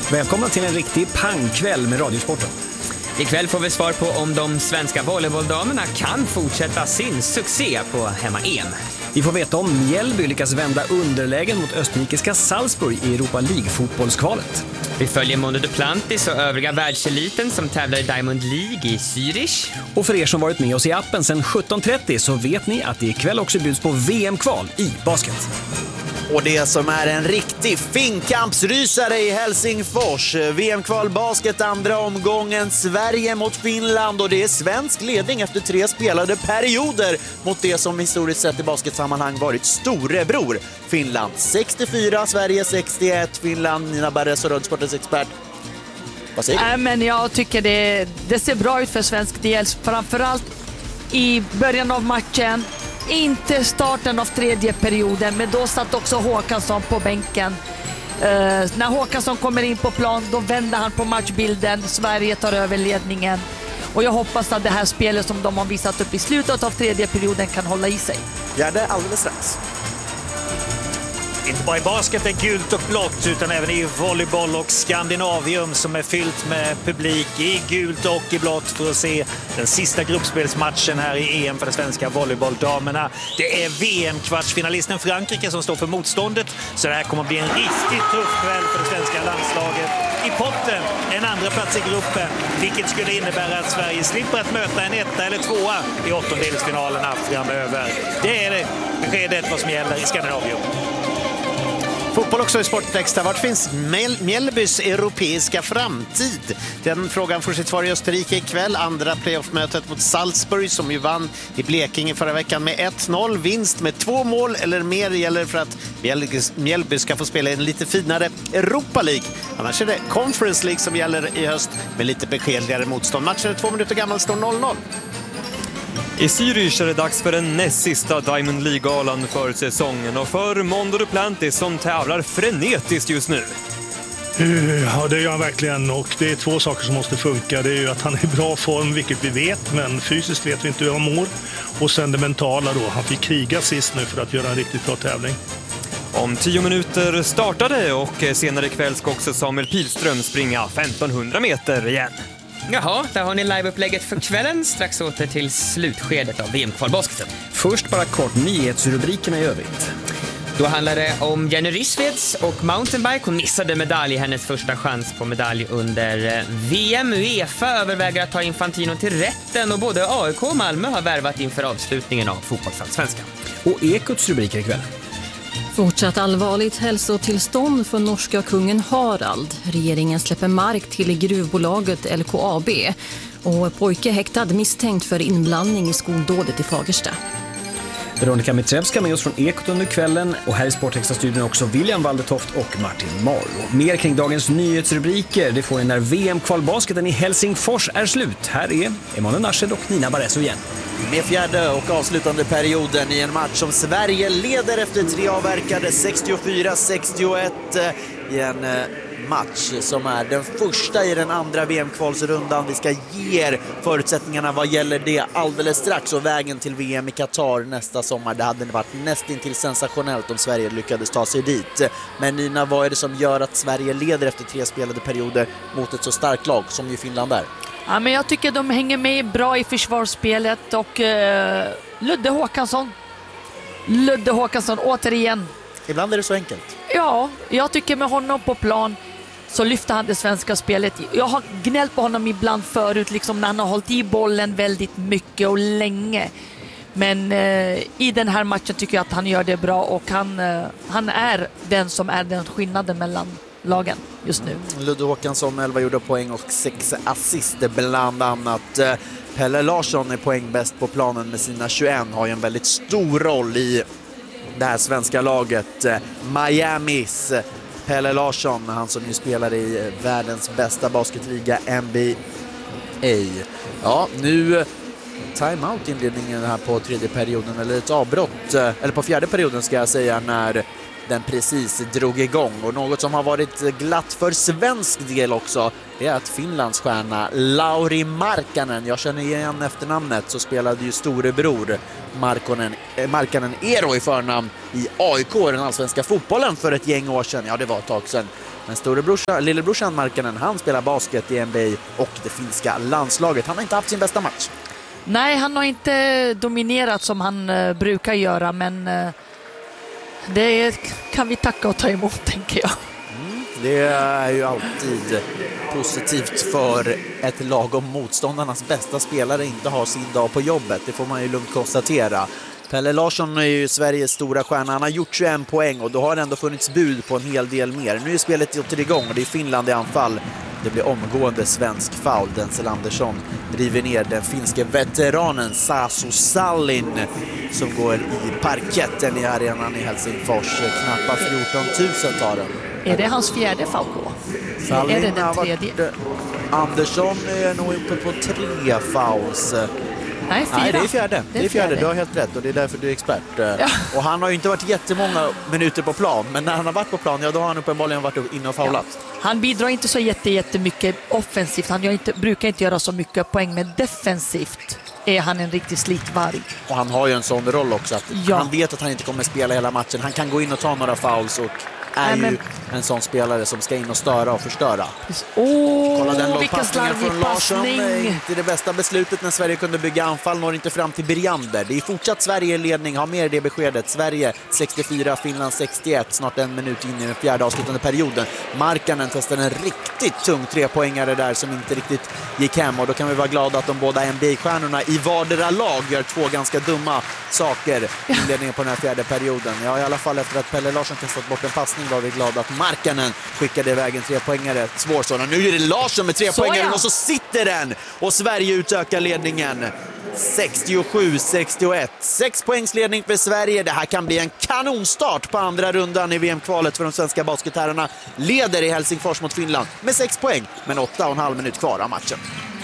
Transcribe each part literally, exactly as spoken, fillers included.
Välkomna till en riktig pangkväll med Radiosporten. Ikväll får vi svar på om de svenska volleybolldamerna kan fortsätta sin succé på hemma-E M. Vi får veta om Mjällby lyckas vända underlägen mot österrikiska Salzburg i Europa League-fotbollskvalet. Vi följer Mondo Duplantis och övriga världseliten som tävlar i Diamond League i Zürich. Och för er som varit med oss i appen sedan sjutton trettio så vet ni att det ikväll också bjuds på V M-kval i basket. Och det som är en riktig finkampsrysare i Helsingfors. V M-kval basket andra omgången, Sverige mot Finland, och det är svensk ledning efter tre spelade perioder mot det som historiskt sett i basketsammanhang varit storebror. Finland sextiofyra, Sverige sextioett. Finland, Nina Barres och Radiosportens expert. Vad säger du? Äh, men jag tycker det, det ser bra ut för svensk del, framförallt i början av matchen. Inte starten av tredje perioden, men då satt också Håkansson på bänken. Uh, när Håkansson kommer in på plan, då vänder han på matchbilden. Sverige tar över ledningen. Och jag hoppas att det här spelet som de har visat upp i slutet av tredje perioden kan hålla i sig. Ja, det är alldeles strax. Inte bara i basket är gult och blått utan även i volleyboll och Skandinavium som är fyllt med publik i gult och i blått för att se den sista gruppspelsmatchen här i E M för de svenska volleybolldamerna. Det är V M-kvartsfinalisten Frankrike som står för motståndet, så det här kommer att bli en riktigt tuff kväll för det svenska landslaget. I potten en andra plats i gruppen, vilket skulle innebära att Sverige slipper att möta en etta eller tvåa i åttondelsfinalerna framöver. Det är det beskedet vad som gäller i Skandinavium. Fotboll också i Sportextra. Vart finns Mjällbys europeiska framtid? Den frågan får sitt svar i Österrike ikväll. Andra playoff-mötet mot Salzburg som ju vann i Blekinge förra veckan med ett noll. Vinst med två mål eller mer gäller för att Mjällby ska få spela en lite finare Europa League. Annars är det Conference League som gäller i höst med lite beskedligare motstånd. Matchen är två minuter gammal, står noll noll. I Zürich är det dags för den näst sista Diamond League-galan för säsongen och för Mondo Duplantis som tävlar frenetiskt just nu. Ja, det gör han verkligen, och det är två saker som måste funka. Det är ju att han är i bra form, vilket vi vet, men fysiskt vet vi inte hur han mår. Och sen det mentala då. Han fick kriga sist nu för att göra en riktigt bra tävling. Om tio minuter startade och senare ikväll ska också Samuel Pilström springa femtonhundra meter igen. Jaha, där har ni liveupplägget för kvällen. Strax åter till slutskedet av V M-kvalbasketen. Först bara kort nyhetsrubrikerna i övrigt. Då handlar det om Jenny Rissveds och mountainbike. Hon missade medalj, hennes första chans på medalj under V M. UEFA överväger att ta Infantino till rätten och både A I K och Malmö har värvat inför avslutningen av fotbollsallsvenskan. Och Ekots rubriker ikväll. Fortsatt allvarligt hälsotillstånd för norska kungen Harald. Regeringen släpper mark till gruvbolaget L K A B. Och pojke häktad misstänkt för inblandning i skoldådet i Fagersta. Veronica Mitrevska med oss från Ekot under kvällen, och här i Sportextra-studion också William Waldetoft och Martin Maro. Mer kring dagens nyhetsrubriker det får ni när V M-kvalbasketen i Helsingfors är slut. Här är Emanuel Narshed och Nina Barresso igen. Med fjärde och avslutande perioden i en match som Sverige leder efter tre avverkade sextiofyra sextioett i en match som är den första i den andra V M-kvalsrundan. Vi ska ge er förutsättningarna vad gäller det alldeles strax, och vägen till V M i Qatar nästa sommar. Det hade varit nästintill sensationellt om Sverige lyckades ta sig dit. Men Nina, vad är det som gör att Sverige leder efter tre spelade perioder mot ett så starkt lag som ju Finland är? Ja, men jag tycker de hänger med bra i försvarsspelet, och uh, Ludde Håkansson Ludde Håkansson återigen. Ibland är det så enkelt. Ja, jag tycker med honom på plan så lyfter han det svenska spelet. Jag har gnällt på honom ibland förut, liksom när han har hållit i bollen väldigt mycket och länge. Men uh, i den här matchen tycker jag att han gör det bra, och han, uh, han är den som är den skillnaden mellan lagen just nu. Ludde Håkansson, elva gjorda poäng och sex assister bland annat. Pelle Larsson är poängbäst på planen med sina tjugoett, har ju en väldigt stor roll i det här svenska laget. Miamis Pelle Larsson, han som ju spelar i världens bästa basketliga N B A. Ja, nu timeout inledningen här på tredje perioden, eller ett avbrott, eller på fjärde perioden ska jag säga, när den precis drog igång. Och något som har varit glatt för svensk del också, det är att Finlands stjärna Lauri Markkanen, jag känner igen efternamnet, så spelade ju storebror Markkanen, eh, Markkanen Eero i förnamn i A I K, den allsvenska fotbollen, för ett gäng år sedan. Ja, det var ett tag sedan. Men storebrorsan, lillebrorsan Markkanen, han spelar basket i N B A och det finska landslaget. Han har inte haft sin bästa match. Nej, han har inte dominerat som han uh, brukar göra, men uh, det kan vi tacka och ta emot, tänker jag. Mm, det är ju alltid positivt för ett lag om motståndarnas bästa spelare inte har sin dag på jobbet. Det får man ju lugnt konstatera. Pelle Larsson är ju Sveriges stora stjärna. Han har gjort tjugoen poäng och då har det ändå funnits bud på en hel del mer. Nu är spelet åter igång och det är Finland i anfall. Det blir omgående svensk foul. Denzel Andersson driver ner den finske veteranen Sasu Sallin som går i parketten i arenan i Helsingfors. Knappt fjorton tusen tar den. Är det hans fjärde foul då? Sallin är det den har tredje? Varit, Andersson är nog uppe på tre fouls. Nej, fyra. Nej, det är fjärde. Det är fjärde. fjärde. Du har helt rätt och det är därför du är expert. Ja. Och han har ju inte varit jättemånga minuter på plan, men när han har varit på plan, ja, då har han uppenbarligen varit inne och faulat. Ja. Han bidrar inte så jätte, jättemycket offensivt. Han gör inte, brukar inte göra så mycket poäng, men defensivt är han en riktig slitvarg. Och han har ju en sån roll också att ja. han vet att han inte kommer spela hela matchen. Han kan gå in och ta några fouls och är Nej, men... ju en sån spelare som ska in och störa och förstöra. Åh, Kolla den vilken slarvig från Larsson. passning. Inte det bästa beslutet när Sverige kunde bygga anfall, når inte fram till Briander. Det är fortsatt Sverige i ledning, har mer det beskedet. Sverige sextiofyra, Finland sextioett, snart en minut in i den fjärde avslutande perioden. Markkanen testade en riktigt tung trepoängare där som inte riktigt gick hem, och då kan vi vara glada att de båda N B A-stjärnorna i vardera lag gör två ganska dumma saker i inledningen på den här fjärde perioden. Ja, i alla fall efter att Pelle Larsson testat bort en passning var vi glada att Markkanen skickade iväg en trepoängare. Svårsådana. Nu är det Larsson med trepoängaren och så sitter den och Sverige utökar ledningen. sextiosju sextioett. Sex poängs ledning för Sverige. Det här kan bli en kanonstart på andra rundan i V M-kvalet för de svenska basketherrarna. Leder i Helsingfors mot Finland med sex poäng, men åtta och en halv minut kvar av matchen.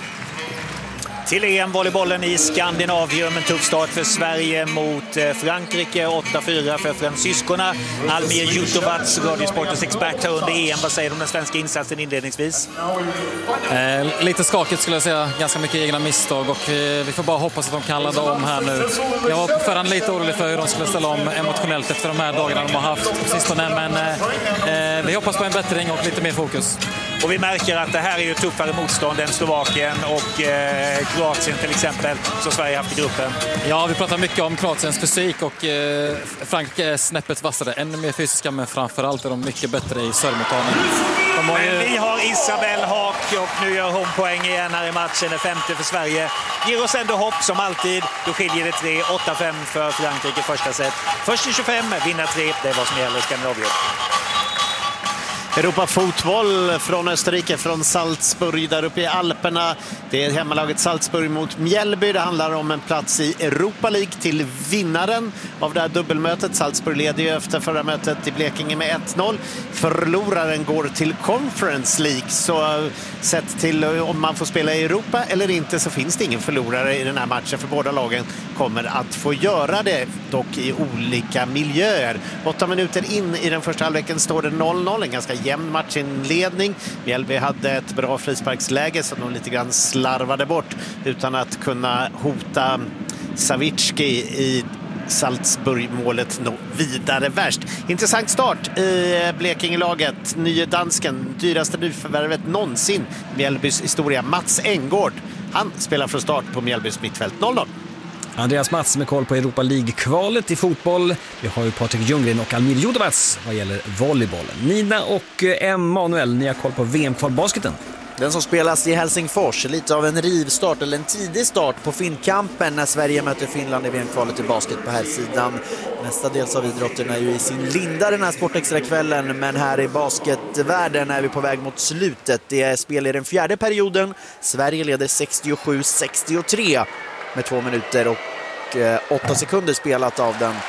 Till E M-volleybollen i Skandinavium. En tuff start för Sverige mot Frankrike. åtta fyra för fransyskorna. Almir Jutovac, Radiosportens expert här under E M. Vad säger du om den svenska insatsen inledningsvis? Eh, lite skakigt skulle jag säga. Ganska mycket egna misstag. Och eh, vi får bara hoppas att de kan ladda om här nu. Jag var på förhand lite orolig för hur de skulle ställa om emotionellt efter de här dagarna de har haft på sistone. Men eh, vi hoppas på en bättring och lite mer fokus. Och vi märker att det här är ju tuffare motstånd än Slovakien och eh, Kroatien till exempel, som Sverige haft i gruppen. Ja, vi pratar mycket om Kroatiens fysik och eh, Frankrike är snäppet vassare. Ännu mer fysiska, men framförallt är de mycket bättre i servemottagning. Ju... Men vi har Isabelle Haak och nu gör hon poäng igen här i matchen. Den femte för Sverige. Ger oss ändå hopp som alltid. Då skiljer det tre. åtta fem för Frankrike första set. Först i tjugofem, vinna tre. Det är vad som gäller Skandinavien. Europa fotboll från Österrike, från Salzburg där uppe i Alperna. Det är hemmalaget Salzburg mot Mjällby. Det handlar om en plats i Europa League till vinnaren av det här dubbelmötet. Salzburg leder ju efter förra mötet i Blekinge med ett noll. Förloraren går till Conference League. Så sett till om man får spela i Europa eller inte så finns det ingen förlorare i den här matchen, för båda lagen kommer att få göra det, dock i olika miljöer. Åtta minuter in i den första halvleken står det noll noll, en ganska jämn matchinledning. Mjällby hade ett bra frisparksläge som de lite grann slarvade bort utan att kunna hota Savicki i Salzburg-målet nå vidare värst. Intressant start i Blekingelaget. Nye dansken, dyraste nyförvärvet någonsin Mjällbys historia, Mats Engård. Han spelar från start på Mjällbys mittfält. noll noll. Andreas Mats med koll på Europa League-kvalet i fotboll. Vi har ju Patrik Ljunggren och Almir Jutovac vad gäller volleybollen. Nina och Emanuel, ni har koll på V M-kvalbasketen. Den som spelas i Helsingfors, lite av en rivstart eller en tidig start på Finnkampen när Sverige möter Finland i V M-kvalet i basket på här sidan. Mestadels av idrotten är ju i sin linda den här sportextrakvällen, men här i basketvärlden är vi på väg mot slutet. Det är spel i den fjärde perioden. Sverige leder sextiosju sextiotre med två minuter och eh, åtta sekunder spelat av den.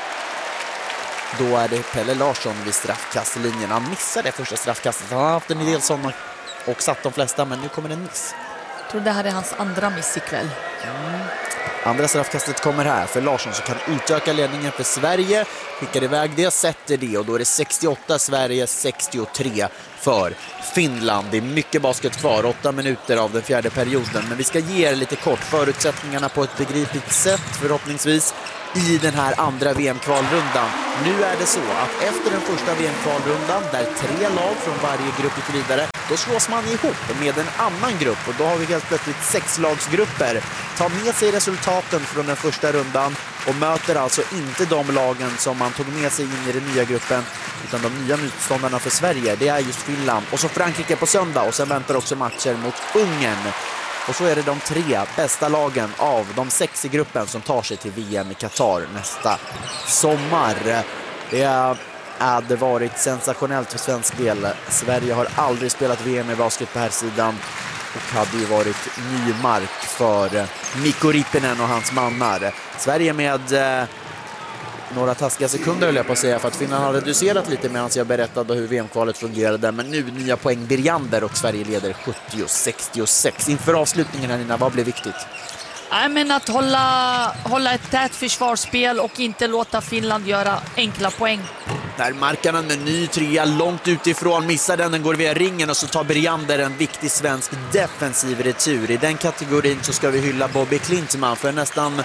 Då är det Pelle Larsson vid straffkastlinjen. Han missade det första straffkastet. Han har haft en del sådana och satt de flesta, men nu kommer en miss. Jag tror det här är hans andra miss ikväll. Mm. Andra straffkastet kommer här för Larsson som kan utöka ledningen för Sverige. Skickar iväg det, sätter det och då är det sextioåtta Sverige, sextiotre för Finland. Det är mycket basket kvar, åtta minuter av den fjärde perioden. Men vi ska ge er lite kort förutsättningarna på ett begripligt sätt förhoppningsvis i den här andra V M-kvalrundan. Nu är det så att efter den första V M-kvalrundan där tre lag från varje grupp gick vidare, då slås man ihop med en annan grupp och då har vi helt plötsligt sex lagsgrupper. Ta med sig resultaten från den första rundan och möter alltså inte de lagen som man tog med sig in i den nya gruppen, utan de nya motståndarna för Sverige, det är just Finland och så Frankrike på söndag och sen väntar också matcher mot Ungern. Och så är det de tre bästa lagen av de sex i gruppen som tar sig till V M i Qatar nästa sommar. Det hade varit sensationellt för svensk del. Sverige har aldrig spelat V M i basket på här sidan och hade ju varit ny mark för Mikko Rippinen och hans mannar. Sverige med eh, några taskiga sekunder höll jag på att säga, för att Finland har reducerat lite medan jag berättade hur V M-kvalet fungerade. Men nu nya poäng Birjander och Sverige leder sjuttio sextiosex. Inför avslutningen här Nina, vad blev viktigt? Nej, men att hålla, hålla ett tätt försvarsspel och inte låta Finland göra enkla poäng. Där Markkanen med ny trea långt utifrån, missar den, den går via ringen och så tar Birjander en viktig svensk defensiv retur. I den kategorin så ska vi hylla Bobby Klintman, för nästan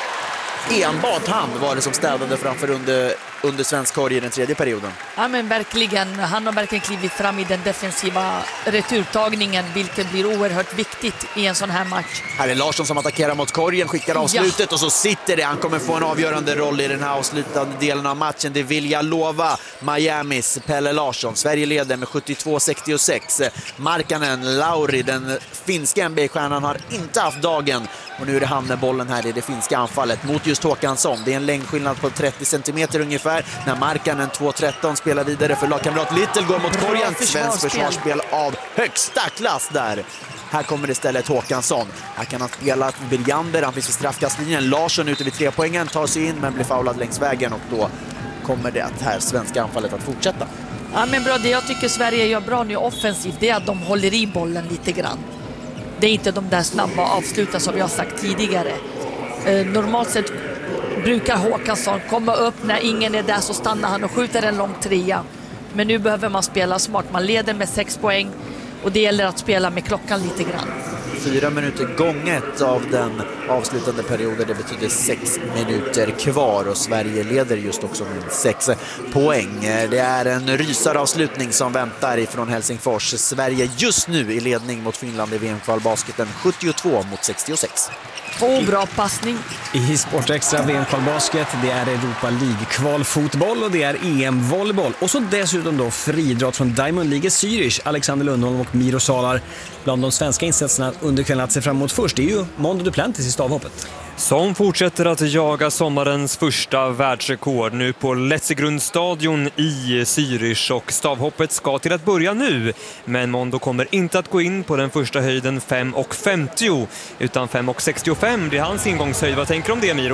enbart han var det som städade framför under, under svensk korg i den tredje perioden. Ja, men verkligen. Han har verkligen klivit fram i den defensiva returtagningen, vilket blir oerhört viktigt i en sån här match. Här är Larsson som attackerar mot korgen, skickar avslutet ja. Och så sitter det. Han kommer få en avgörande roll i den här avslutande delen av matchen. Det vill jag lova. Miamis Pelle Larsson. Sverige leder med sjuttiotvå sextiosex. Markkanen, Lauri, den finska N B A-stjärnan, har inte haft dagen. Och nu är det han med bollen här i det finska anfallet mot just Håkansson. Det är en längdskillnad på trettio centimeter ungefär. När Markkanen två tretton spelar vidare för lagkamrat Little, går mot korgen. Svensk försvarsspel av högsta klass där. Här kommer det istället Håkansson. Här kan han spela Birjander, han finns vid straffkastlinjen. Larsson ute vid tre poängen, tar sig in men blir foulad längs vägen. Och då kommer det här svenska anfallet att fortsätta. Ja, men bra, det jag tycker Sverige gör bra nu offensivt, det är att de håller i bollen lite grann. Det är inte de där snabba avslutar som jag har sagt tidigare. Eh, normalt sett brukar Håkansson komma upp när ingen är där, så stannar han och skjuter en lång trea. Men nu behöver man spela smart. Man leder med sex poäng och det gäller att spela med klockan lite grann. Fyra minuter gånget av den avslutande perioden. Det betyder sex minuter kvar och Sverige leder just också med sex poäng. Det är en rysaravslutning som väntar ifrån Helsingfors. Sverige just nu i ledning mot Finland i V M-kvalbasketen sjuttiotvå mot sextiosex. Oh, bra passning. I Sportextra V M-kvalbasket, det är Europa League-kvalfotboll och det är E M-volleyboll. Och så dessutom då friidrott från Diamond League Zürich. Alexander Lundholm och Miro Salar. Bland de svenska insatserna under kvällen att se fram emot först, det är ju Mondo Duplantis i stavhoppet. Som fortsätter att jaga sommarens första världsrekord nu på Letzigrundstadion i Zürich, och stavhoppet ska till att börja nu. Men Mondo kommer inte att gå in på den första höjden fem femtio utan fem sextiofem blir hans ingångshöjd. Vad tänker du om det, Miro?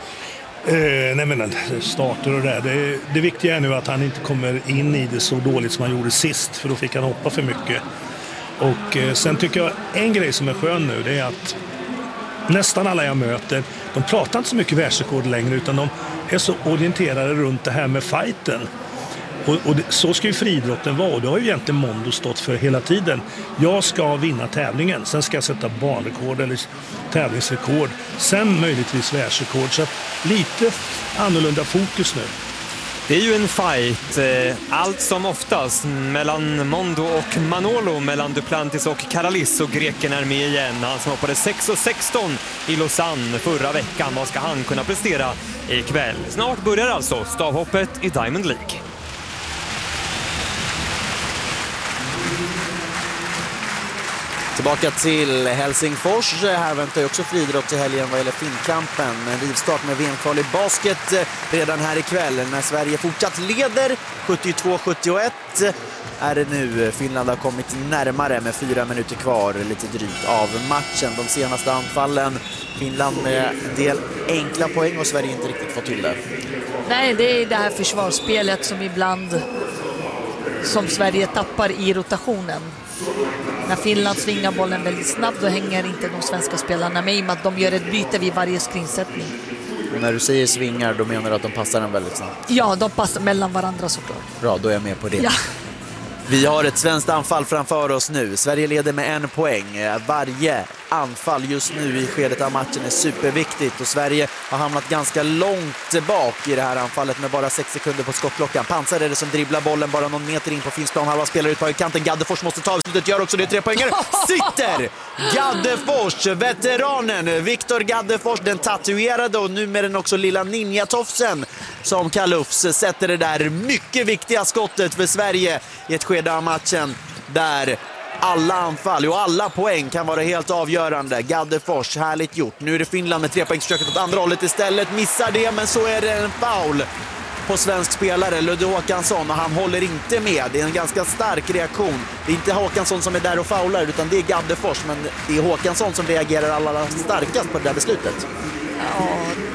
Eh, nej men starter och det, det Det viktiga är nu att han inte kommer in i det så dåligt som han gjorde sist, för då fick han hoppa för mycket. Och eh, sen tycker jag en grej som är skön nu, det är att nästan alla jag möter, de pratar inte så mycket världsrekord längre, utan de är så orienterade runt det här med fighten. Och, och det, så ska ju friidrotten vara, och det har ju egentligen Mondo stått för hela tiden. Jag ska vinna tävlingen, sen ska jag sätta banrekord eller tävlingsrekord, sen möjligtvis världsrekord. Så lite annorlunda fokus nu. Det är ju en fight, allt som oftast, mellan Mondo och Manolo, mellan Duplantis och Karalis, och greken är med igen. Han som hoppade sex sexton i Lausanne förra veckan. Vad ska han kunna prestera ikväll? Snart börjar alltså stavhoppet i Diamond League. Tillbaka till Helsingfors. Här väntar ju också friidrott till helgen vad gäller Finnkampen. En rivstart med V M-kval i basket redan här ikväll när Sverige fortsatt leder sjuttiotvå sjuttioett. Är det nu. Finland har kommit närmare med fyra minuter kvar lite drygt av matchen. De senaste anfallen, Finland med en del enkla poäng och Sverige inte riktigt fått till det. Nej, det är det här försvarsspelet som ibland som Sverige tappar i rotationen. När Finland svingar bollen väldigt snabbt, då hänger inte de svenska spelarna med i och med att de gör ett byte vid varje screensättning. Och när du säger svingar, då menar du att de passar den väldigt snabbt? Ja, de passar mellan varandra såklart. Bra, då är jag med på det. Ja. Vi har ett svenskt anfall framför oss nu. Sverige leder med en poäng. Varje anfall just nu i skedet av matchen är superviktigt. Och Sverige har hamnat ganska långt bak i det här anfallet med bara sex sekunder på skottklockan. Pansar är det som dribblar bollen bara någon meter in på Finsplan. Halva spelare ut på kanten. Gaddefors måste ta avslutet. Gör också det. Tre poängare. Sitter! Gaddefors, veteranen. Viktor Gaddefors, den tatuerade och nu med den också lilla ninjatofsen som Kalufs sätter det där mycket viktiga skottet för Sverige i ett skede av matchen där alla anfall och alla poäng kan vara helt avgörande. Gaddefors, härligt gjort. Nu är det Finland med tre poängsförsöket åt andra hållet istället. Missar det, men så är det en foul på svensk spelare, Ludde Håkansson, och han håller inte med. Det är en ganska stark reaktion. Det är inte Håkansson som är där och faular, utan det är Gaddefors, men det är Håkansson som reagerar allra starkast på det där beslutet. Ja,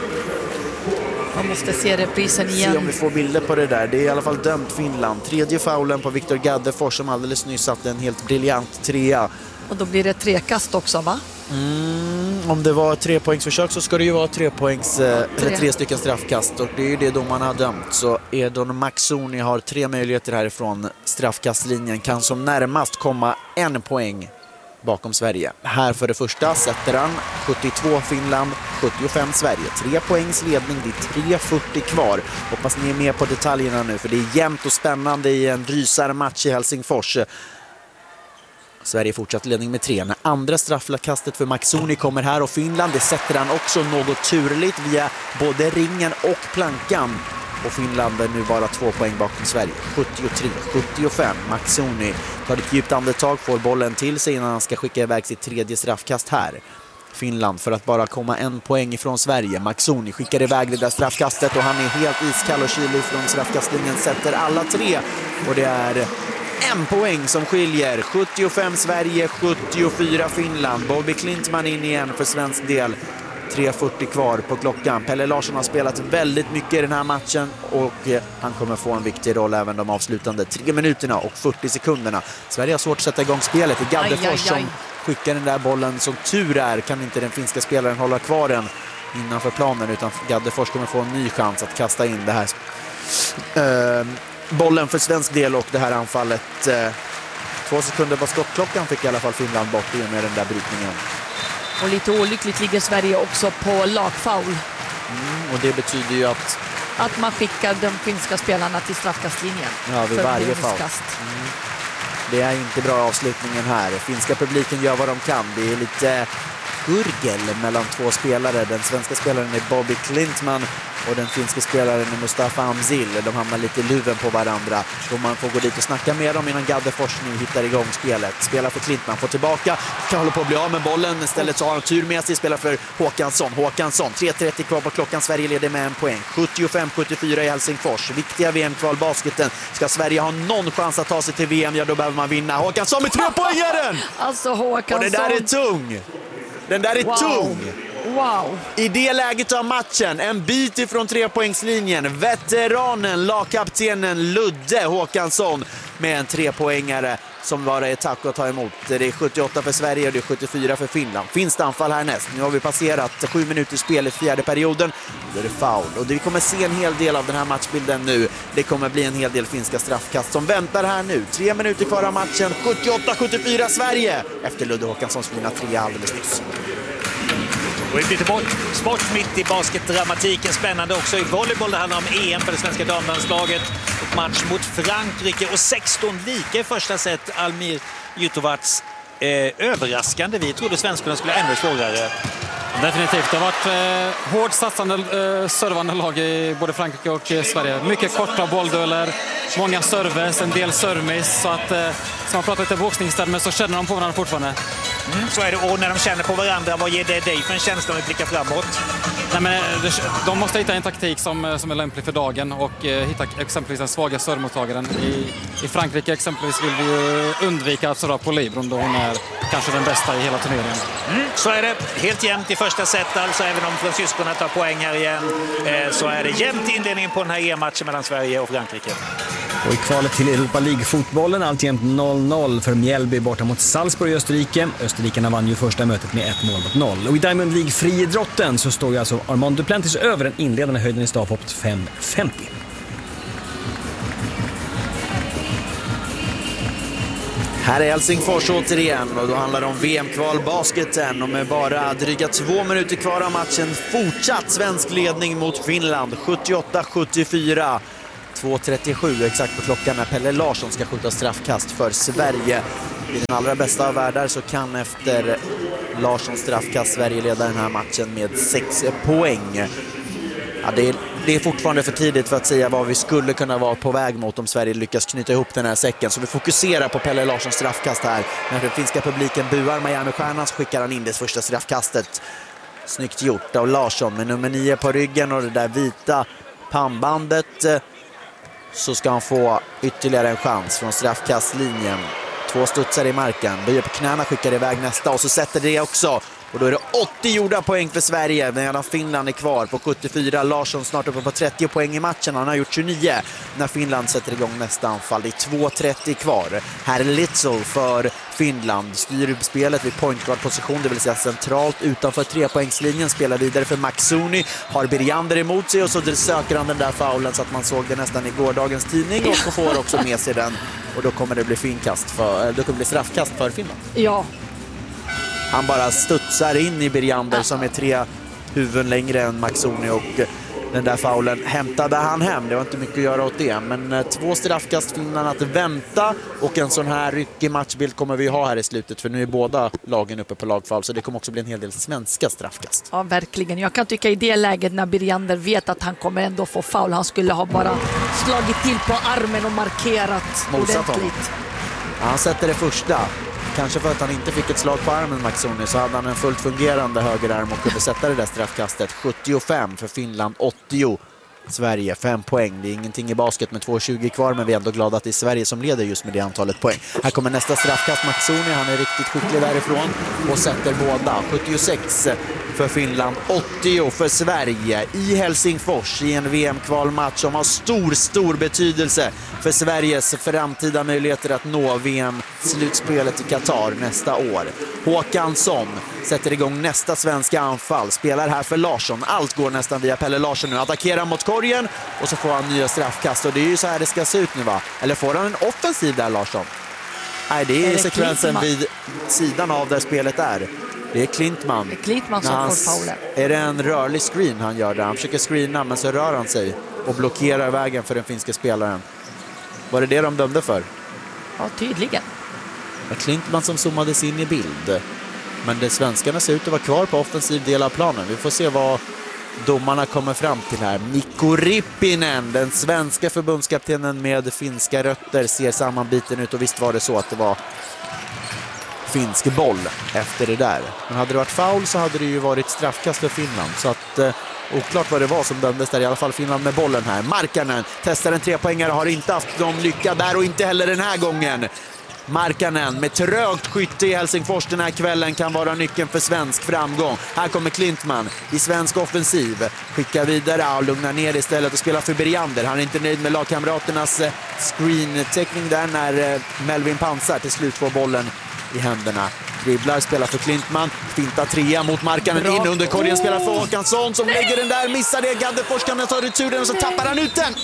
man måste se reprisen igen. Se om vi får bilder på det där. Det är i alla fall dömt Finland. Tredje faulen på Viktor Gaddefors som alldeles nyss satte en helt briljant trea. Och då blir det trekast också, va? Mm, om det var tre poängsförsök så ska det ju vara tre poängs eh, tre. eller tre stycken straffkast, och det är ju det domarna har dömt. Så Edon Maxoni har tre möjligheter härifrån straffkastlinjen, kan som närmast komma en poäng bakom Sverige. Här för det första sätter han sjuttiotvå Finland, sjuttiofem Sverige. Tre poängs ledning, det är tre fyrtio kvar. Hoppas ni är med på detaljerna nu, för det är jämnt och spännande i en rysarmatch i Helsingfors. Sverige fortsatt ledning med tre. När andra straffkastet för Maxoni kommer här, och Finland, det sätter han också något turligt via både ringen och plankan. Och Finland är nu bara två poäng bakom Sverige. sjuttiotre sjuttiofem. Maxoni tar ett djupt andetag, får bollen till sig innan han ska skicka iväg sitt tredje straffkast här. Finland för att bara komma en poäng ifrån Sverige. Maxoni skickar iväg det där straffkastet och han är helt iskall och kylig från straffkastlinjen. Sätter alla tre, och det är en poäng som skiljer. sjuttiofem Sverige, sjuttiofyra Finland. Bobby Klintman in igen för svensk del. tre fyrtio kvar på klockan. Pelle Larsson har spelat väldigt mycket i den här matchen, och han kommer få en viktig roll även de avslutande tre minuterna och fyrtio sekunderna. Sverige har svårt att sätta igång spelet. Det är Gaddefors som skickar den där bollen. Som tur är kan inte den finska spelaren hålla kvar den innanför planen, utan Gaddefors kommer få en ny chans att kasta in det här uh, bollen för svensk del, och det här anfallet. Uh, två sekunder på skottklockan fick i alla fall Finland bort i och med den där brytningen. Och lite olyckligt ligger Sverige också på lagfoul. Mm, och det betyder ju att... Att man skickar de finska spelarna till straffkastlinjen. Ja, vid varje foul. Mm. Det är inte bra avslutningen här. Finska publiken gör vad de kan. Det är lite gurgel mellan två spelare. Den svenska spelaren är Bobby Klintman och den finska spelaren är Mustafa Amzil. De hamnar lite i luven på varandra. Och man får gå dit och snacka med dem innan Gaddefors nu hittar igång spelet. Spelar för Klintman, får tillbaka. Kan hålla på att bli av med bollen. Istället så har han tur med sig. Spelar för Håkansson. Håkansson, tre trettio kvar på klockan. Sverige leder med en poäng. sjuttiofem sjuttiofyra i Helsingfors. Viktiga V M-kvalbasketen. Ska Sverige ha någon chans att ta sig till V M, ja då behöver man vinna. Håkansson med tre poängaren! Alltså Håkansson. Och det där är tung. Den där är wow. tung. Wow. I det läget av matchen, en bit ifrån trepoängslinjen, veteranen, lagkaptenen Ludde Håkansson med en trepoängare som bara är tack att ta emot. Det är sjuttioåtta för Sverige och det är sjuttiofyra för Finland. Finns det anfall härnäst? Nu har vi passerat sju minuter spel i fjärde perioden. Då är det foul. Och vi kommer se en hel del av den här matchbilden nu. Det kommer bli en hel del finska straffkast som väntar här nu. Tre minuter kvar av matchen. sjuttioåtta sjuttiofyra Sverige. Efter Ludde Håkanssons fina tre alldeles nyss. Och lite bort, sport mitt i basketdramatiken. Spännande också i volleyboll. Det handlar om E M för det svenska damlandslaget. Och match mot Frankrike och sexton lika i första set. Almir Jutovats eh, överraskande. Vi trodde svenskarna skulle ännu svårare. Definitivt. Det har varit eh, hårt satsande eh, servande lag i både Frankrike och eh, Sverige. Mycket korta bolldueller, många serves, en del service. Så att, eh, som man pratar lite boxningstermer så känner de på varandra fortfarande. Mm, så är det. Och när de känner på varandra, vad ger det dig för en känsla om att blicka framåt? Nej, men de måste hitta en taktik som, som är lämplig för dagen och eh, hitta exempelvis den svaga servemottagaren. I, I Frankrike exempelvis vill vi undvika att serva på Libron då hon är kanske den bästa i hela turneringen. Mm, så är det helt jämnt i första set, alltså även om fransyskorna tar poäng här igen eh, så är det jämnt i inledningen på den här E M-matchen mellan Sverige och Frankrike. Och i kvalet till Europa League-fotbollen alltjämt noll noll för Mjällby borta mot Salzburg i Österrike. Österrikarna vann ju första mötet med ett mål mot noll. Och i Diamond League-friidrotten så står ju alltså Armand Duplantis över den inledande höjden i stavhoppet fem femtio. Här är Helsingfors återigen och då handlar det om V M-kvalbasketen och med bara dryga två minuter kvar av matchen fortsatt svensk ledning mot Finland sjuttioåtta sjuttiofyra. två trettiosju exakt på klockan när Pelle Larsson ska skjuta straffkast för Sverige. I den allra bästa av världar så kan efter Larssons straffkast Sverige leda den här matchen med sex poäng. Ja, det, är, det är fortfarande för tidigt för att säga vad vi skulle kunna vara på väg mot om Sverige lyckas knyta ihop den här säcken. Så vi fokuserar på Pelle Larssons straffkast här. När den finska publiken buar Miami-stjärnan så skickar han in det första straffkastet. Snyggt gjort av Larsson med nummer nio på ryggen och det där vita pannbandet. Så ska han få ytterligare en chans från straffkastlinjen. Två studsar i marken, böjer på knäna, skickar iväg nästa och så sätter det också. Och då är det åttio gjorda poäng för Sverige medan Finland är kvar på sjuttiofyra. Larsson snart uppe på trettio poäng i matchen. Han har gjort tjugonio när Finland sätter igång nästa anfall. Det är två trettio kvar. Här är Litzel för Finland. Styr spelet vid pointguard-position, det vill säga centralt utanför trepoängslinjen. Spelar vidare för Maxoni. Har Birjander emot sig och så söker han den där faulen så att man såg det nästan i gårdagens tidning. Och får också med sig den. Och då kommer det bli finkast för, då kommer det bli straffkast för Finland. Ja. Han bara studsar in i Birjander som är tre huvuden längre än Maxoni och den där faulen hämtade han hem. Det var inte mycket att göra åt det. Men två straffkast Finland att vänta och en sån här ryckig matchbild kommer vi ha här i slutet för nu är båda lagen uppe på lagfall så det kommer också bli en hel del svenska straffkast. Ja, verkligen. Jag kan tycka i det läget när Birjander vet att han kommer ändå få foul. Han skulle ha bara slagit till på armen och markerat ordentligt. Ja, han sätter det första. Kanske för att han inte fick ett slag på armen Maxoni så hade han en fullt fungerande högerarm och kunde sätta det där straffkastet. sjuttiofem för Finland, åttio Sverige, fem poäng. Det är ingenting i basket med två tjugo kvar men vi är ändå glada att det är Sverige som leder just med det antalet poäng. Här kommer nästa straffkast Maxoni, han är riktigt skicklig därifrån och sätter båda. sjuttiosex för Finland, åttio för Sverige i Helsingfors i en V M-kvalmatch som har stor, stor betydelse för Sveriges framtida möjligheter att nå V M-slutspelet i Qatar nästa år. Håkansson sätter igång nästa svenska anfall, spelar här för Larsson. Allt går nästan via Pelle Larsson nu. Attackerar mot korgen och så får han nya straffkast och det är ju så här det ska se ut nu va? Eller får han en offensiv där Larsson? Nej, det är, är det sekvensen Klintman vid sidan av där spelet är. Det är Klintman. Det är Klintman som hans, får faulen. Är det en rörlig screen han gör där? Han försöker screena men så rör han sig och blockerar vägen för den finska spelaren. Var det det de dömde för? Ja, tydligen. Det var Klintman som zoomades in i bild. Men det svenskarna ser ut att vara kvar på offensiv del av planen. Vi får se vad domarna kommer fram till här. Mikko Rippinen, den svenska förbundskaptenen med finska rötter, ser sammanbiten ut och visst var det så att det var finsk boll efter det där. Men hade det varit foul så hade det ju varit straffkast för Finland. Så att eh, oklart vad det var som dömdes där. I alla fall Finland med bollen här. Markkanen testar en trepoängare, har inte haft någon lycka där och inte heller den här gången. Markkanen med trögt skytte i Helsingfors den här kvällen kan vara nyckeln för svensk framgång. Här kommer Klintman i svensk offensiv. Skickar vidare och lugnar ner istället och spelar för Birjander. Han är inte nöjd med lagkamraternas screen-täckning där när Melvin Pansar till slut får bollen i händerna. Dribblar, spelar för Klintman. Finta trea mot Markkanen in under korgen. Spelar för Håkansson som lägger den där. Missar det. Gaddefors kan ta returen och så tappar han ut den.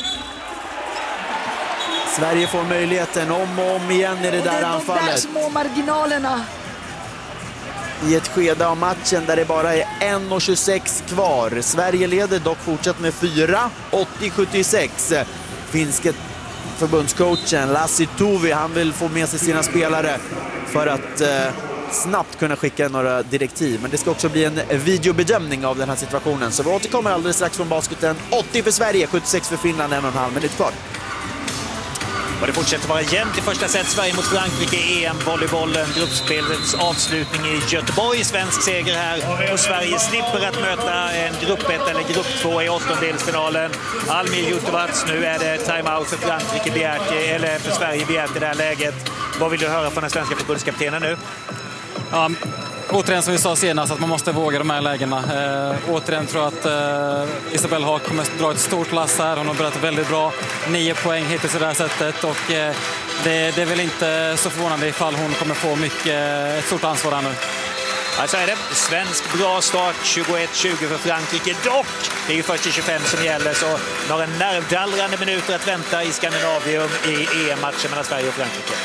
Sverige får möjligheten om och om igen i det där anfallet. De där små marginalerna. I ett skede av matchen där det bara är en tjugosex kvar. Sverige leder dock fortsatt med fyra, åttio sjuttiosex. Finske förbundscoachen Lassi Tuvi, han vill få med sig sina spelare för att eh, snabbt kunna skicka några direktiv. Men det ska också bli en videobedömning av den här situationen. Så vi återkommer alldeles strax från basketen. åttio för Sverige, sjuttiosex för Finland, en och en halv minut kvar. Och det fortsätter vara jämnt i första set. Sverige mot Frankrike i E M-volleybollen. Gruppspelets avslutning i Göteborg. Svensk seger här. Och Sverige slipper att möta en grupp ett eller grupp två i åttondelsfinalen. Almir Jutovac, nu är det timeout för Frankrike begärt, eller för Sverige begärt i det här läget. Vad vill du höra från den svenska förbundskaptenen nu? Ja, återigen som vi sa senast att man måste våga de här lägena. Eh, återigen tror jag att eh, Isabelle Haag kommer att dra ett stort lass här. Hon har börjat väldigt bra. Nio poäng hittills i det här sättet och eh, det, det är väl inte så förvånande ifall hon kommer få mycket, ett stort ansvar här nu. Ja, så är det. Svensk bra start, tjugoett tjugo för Frankrike. Dock, det är ju fyrtio tjugofem som gäller, så några nervdallrande minuter att vänta i Skandinavium i E M-matchen mellan Sverige och Frankrike.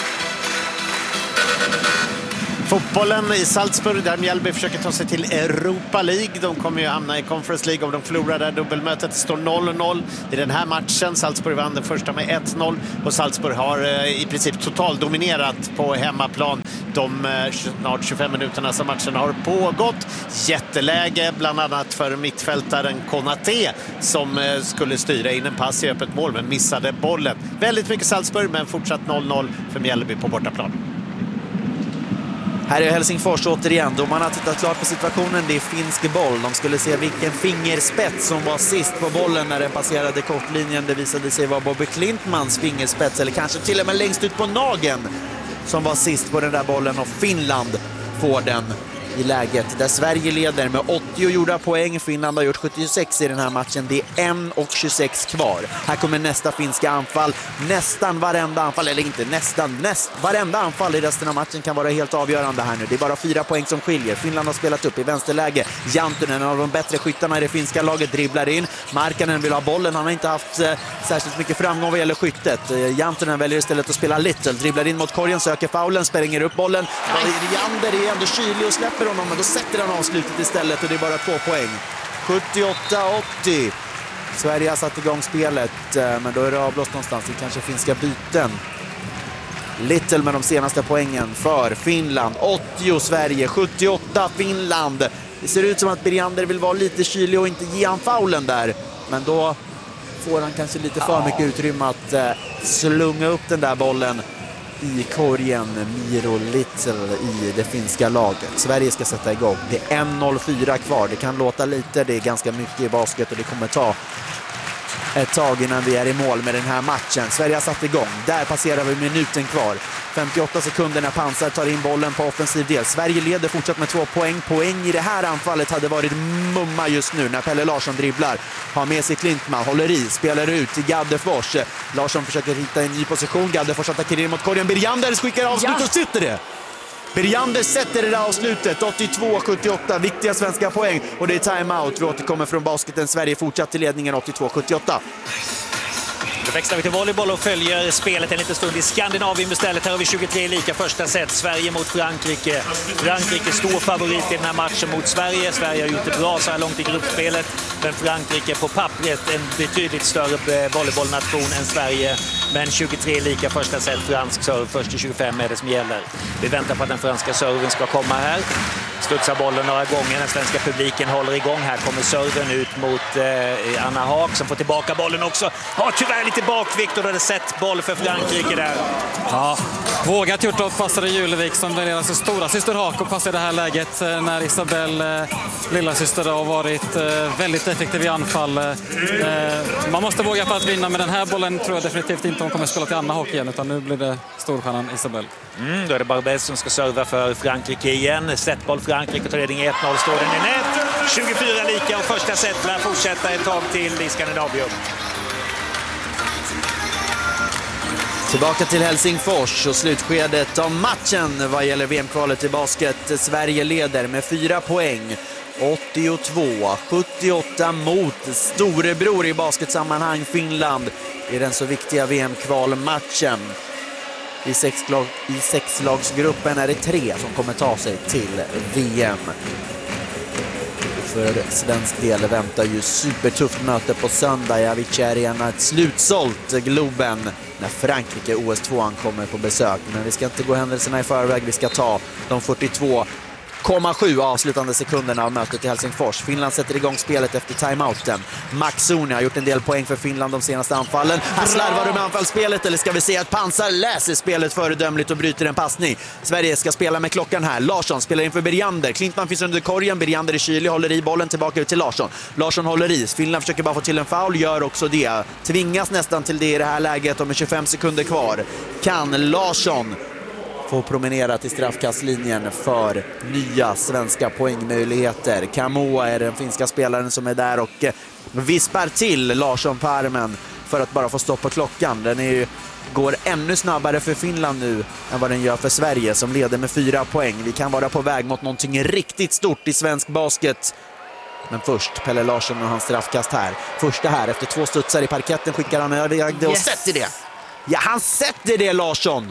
Fotbollen i Salzburg där Mjällby försöker ta sig till Europa League. De kommer ju hamna i Conference League om de förlorar där. Dubbelmötet står noll noll i den här matchen. Salzburg vann den första med ett noll och Salzburg har eh, i princip totalt dominerat på hemmaplan de eh, snart tjugofem minuterna som matchen har pågått. Jätteläge bland annat för mittfältaren Konaté som eh, skulle styra in en pass i öppet mål men missade bollen. Väldigt mycket Salzburg men fortsatt noll noll för Mjällby på bortaplan. Här är Helsingfors återigen. Domarna har tittat klart på situationen. Det är finsk boll. De skulle se vilken fingerspets som var sist på bollen när den passerade kortlinjen. Det visade sig vara Bobby Klintmans fingerspets, eller kanske till och med längst ut på nageln, som var sist på den där bollen, och Finland får den i läget där Sverige leder med åttio gjorda poäng. Finland har gjort sjuttiosex i den här matchen. Det är en och tjugosex kvar. Här kommer nästa finska anfall. Nästan varenda anfall, eller inte nästan, näst, varenda anfall i resten av matchen kan vara helt avgörande här nu. Det är bara fyra poäng som skiljer. Finland har spelat upp i vänsterläge. Jantunen, en av de bättre skyttarna i det finska laget, dribblar in. Markkanen vill ha bollen. Han har inte haft eh, särskilt mycket framgång vad gäller skyttet. Eh, Jantunen väljer istället att spela Little. Dribblar in mot korgen, söker faulen, spränger upp bollen. Jander är ändå kylig och släpper honom, men då sätter han avslutet istället och det är bara två poäng. sjuttioåtta åttio. Sverige har satt igång spelet, men då är det avblåst någonstans. Det kanske finska byten. Little med de senaste poängen för Finland. åttio Sverige, sjuttioåtta Finland. Det ser ut som att Beriander vill vara lite kylig och inte ge han faulen där. Men då får han kanske lite för mycket utrymme att eh, slunga upp den där bollen i korgen. Miro Little i det finska laget. Sverige ska sätta igång. Det är en noll fyra kvar. Det kan låta lite, det är ganska mycket i basket och det kommer ta ett tag innan vi är i mål med den här matchen. Sverige har satt igång. Där passerar vi minuten kvar. femtioåtta sekunder när Pansar tar in bollen på offensiv del. Sverige leder fortsatt med två poäng. Poäng i det här anfallet hade varit mumma just nu när Pelle Larsson dribblar. Har med sig Klintman, håller i, spelar ut till Gaddefors. Larsson försöker hitta en ny position. Gaddefors attackerar in mot korgen. Beriander skickar avslut ja. och sitter det. Beriander sätter det där avslutet. åttiotvå sjuttioåtta, viktiga svenska poäng. Och det är timeout. Vi återkommer från basketen. Sverige fortsatt till ledningen åttiotvå sjuttioåtta. Då växlar vi till volleyboll och följer spelet en liten stund i Skandinavien istället. Här har vi tjugotre lika första set. Sverige mot Frankrike. Frankrike stor favorit i den här matchen mot Sverige. Sverige har gjort det bra så här långt i gruppspelet. Men Frankrike på pappret en betydligt större volleybollnation än Sverige. Men tjugotre lika första set. Fransk serv först i tjugofem är det som gäller. Vi väntar på att den franska serven ska komma här. Studsar bollen några gånger. Den svenska publiken håller igång. Här kommer serven ut mot eh, Anna Haag som får tillbaka bollen också. Har tyvärr lite bakvikt och då är det sett boll för Frankrike där. Ja, vågat gjort och passade Julevik som väljer alltså stora syster Haag och passar i det här läget när Isabelle, eh, lilla syster, har varit eh, väldigt effektiv i anfall. Eh, man måste våga för att vinna, men den här bollen tror jag definitivt inte hon kommer spela till Anna Haag igen, utan nu blir det storstjärnan Isabelle. Mm, då är det Barbès som ska serva för Frankrike igen. Setboll Frankrike, tar ledning ett noll, står den i nät. tjugofyra lika och första set lär fortsätta ett tag till i Skandinavium. Tillbaka till Helsingfors och slutskedet av matchen vad gäller V M-kvalet i basket. Sverige leder med fyra poäng. åttiotvå sjuttioåtta mot storebror i basketsammanhang Finland i den så viktiga V M-kvalmatchen. I, sexlag, I sexlagsgruppen är det tre som kommer ta sig till V M. För svensk del väntar ju supertufft möte på söndag i Avicii Arena. Ett slutsålt Globen när Frankrike O S två kommer på besök. Men vi ska inte gå händelserna i förväg. Vi ska ta de fyrtiotvå komma sju avslutande sekunderna av mötet i Helsingfors. Finland sätter igång spelet efter timeouten. Maxoni har gjort en del poäng för Finland de senaste anfallen. Här slarvar du med anfallsspelet, eller ska vi se att Pansar läser spelet föredömligt och bryter en passning. Sverige ska spela med klockan här. Larsson spelar in för Beriander. Klintman finns under korgen. Beriander är kylig, håller i bollen tillbaka ut till Larsson. Larsson håller i. Finland försöker bara få till en foul, gör också det. Tvingas nästan till det i det här läget och med tjugofem sekunder kvar kan Larsson får promenera till straffkastlinjen för nya svenska poängmöjligheter. Kamoa är den finska spelaren som är där och vispar till Larsson på armen för att bara få stoppa klockan. Den är ju, går ännu snabbare för Finland nu än vad den gör för Sverige som leder med fyra poäng. Vi kan vara på väg mot någonting riktigt stort i svensk basket. Men först Pelle Larsson och hans straffkast här. Första här, efter två studsar i parketten skickar han över och yes. sätter det. Ja, han sätter det, Larsson.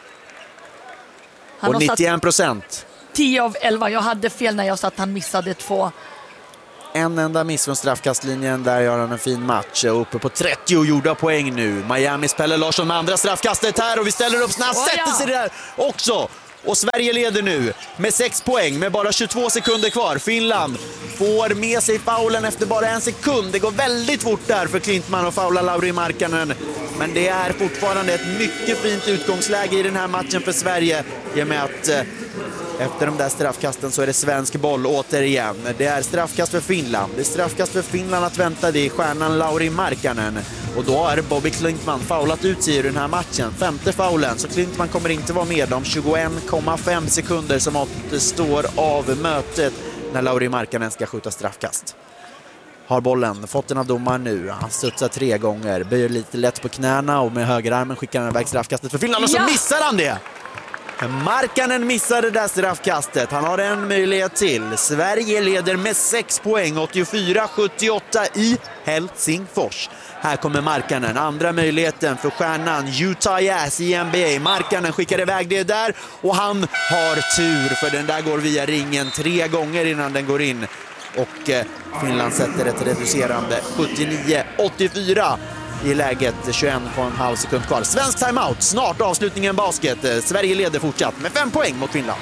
Han och nittioen procent. tio av elva. Jag hade fel när jag sa att han missade två. En enda miss från straffkastlinjen. Där gör han en fin match. Uppe på trettio gjorda poäng nu. Miamis Pelle Larsson med andra straffkastet här. Och vi ställer upp snabbt. Oh, sätter ja. sig där också. Och Sverige leder nu med sex poäng med bara tjugotvå sekunder kvar. Finland får med sig faulen efter bara en sekund. Det går väldigt fort där för Klintman och faula Lauri Markkanen. Men det är fortfarande ett mycket fint utgångsläge i den här matchen för Sverige. I och med att eh, efter de där straffkasten så är det svensk boll återigen. Det är straffkast för Finland. Det är straffkast för Finland att vänta. Det är stjärnan Lauri Markkanen. Och då har Bobby Klintman faulat ut sig i den här matchen. Femte faulen, så Klintman kommer inte vara med om tjugoen komma fem sekunder som återstår av mötet när Lauri Markkanen ska skjuta straffkast. Har bollen, fått den av domaren nu. Han studsar tre gånger, böjer lite lätt på knäna och med högerarmen skickar han iväg straffkastet för Finland och så ja. missar han det! Markkanen missade det där straffkastet. Han har en möjlighet till. Sverige leder med sex poäng, åttiofyra sjuttioåtta i Helsingfors. Här kommer Markkanen, andra möjligheten för stjärnan Utah Jazz i N B A. Markkanen skickar iväg det där och han har tur för den där går via ringen tre gånger innan den går in. Och eh, Finland sätter ett reducerande sjuttionio åttiofyra i läget, tjugoen komma fem sekund kvar. Svensk timeout, snart avslutningen basket. Sverige leder fortsatt med fem poäng mot Finland.